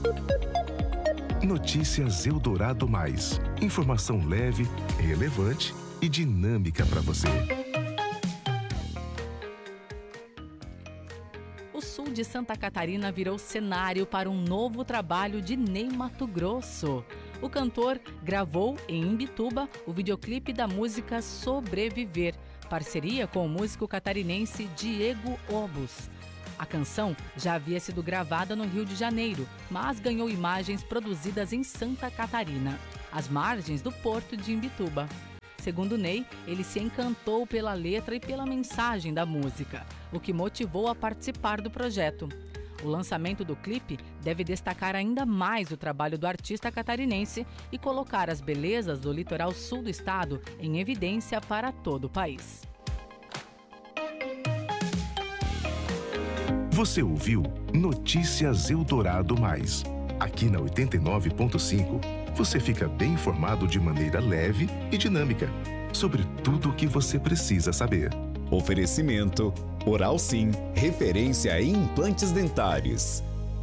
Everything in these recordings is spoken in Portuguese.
Notícias Eldorado Mais. Informação leve, relevante e dinâmica para você. O sul de Santa Catarina virou cenário para um novo trabalho de Ney Matogrosso. O cantor gravou em Imbituba o videoclipe da música Sobreviver, parceria com o músico catarinense Diego Obus. A canção já havia sido gravada no Rio de Janeiro, mas ganhou imagens produzidas em Santa Catarina, às margens do porto de Imbituba. Segundo Ney, ele se encantou pela letra e pela mensagem da música, o que motivou a participar do projeto. O lançamento do clipe deve destacar ainda mais o trabalho do artista catarinense e colocar as belezas do litoral sul do estado em evidência para todo o país. Você ouviu Notícias Eldorado Mais. Aqui na 89.5, você fica bem informado de maneira leve e dinâmica sobre tudo o que você precisa saber. Oferecimento Oral Sim, referência em implantes dentários.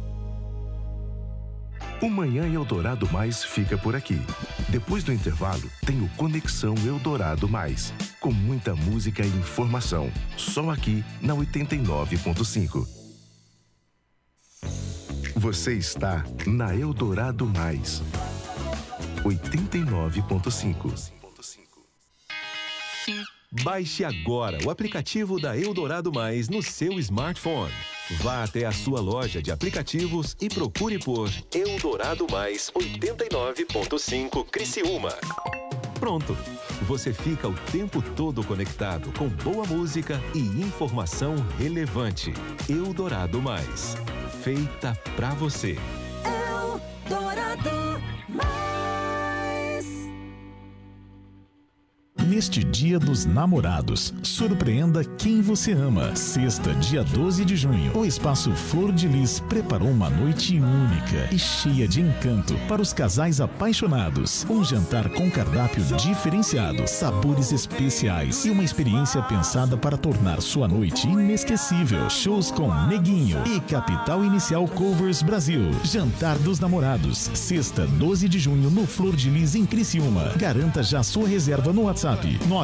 O Manhã Eldorado Mais fica por aqui. Depois do intervalo, tem o Conexão Eldorado Mais, com muita música e informação, só aqui na 89.5. Você está na Eldorado Mais, 89.5. Baixe agora o aplicativo da Eldorado Mais no seu smartphone. Vá até a sua loja de aplicativos e procure por Eldorado Mais 89.5 Criciúma. Pronto! Você fica o tempo todo conectado com boa música e informação relevante. Eldorado Mais. Feita pra você. Eldorado Mais. Neste Dia dos Namorados, surpreenda quem você ama. Sexta, dia 12 de junho, o Espaço Flor de Lis preparou uma noite única e cheia de encanto para os casais apaixonados. Um jantar com cardápio diferenciado, sabores especiais e uma experiência pensada para tornar sua noite inesquecível. Shows com Neguinho e Capital Inicial Covers Brasil. Jantar dos Namorados, sexta, 12 de junho, no Flor de Lis, em Criciúma. Garanta já sua reserva no WhatsApp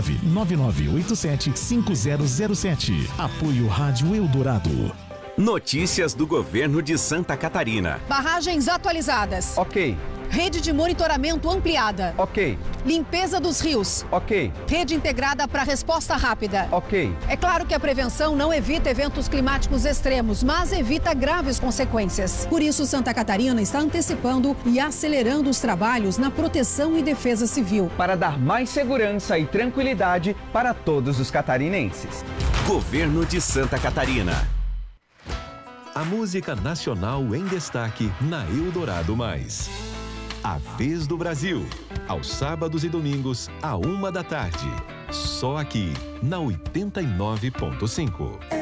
999875007. Apoio Rádio Eldorado. Notícias do governo de Santa Catarina. Barragens atualizadas. Ok. Rede de monitoramento ampliada. Ok. Limpeza dos rios. Ok. Rede integrada para resposta rápida. Ok. É claro que a prevenção não evita eventos climáticos extremos, mas evita graves consequências. Por isso, Santa Catarina está antecipando e acelerando os trabalhos na proteção e defesa civil. Para dar mais segurança e tranquilidade para todos os catarinenses. Governo de Santa Catarina. A música nacional em destaque na Eldorado Mais. A Vez do Brasil, aos sábados e domingos, à 1 da tarde. Só aqui, na 89.5.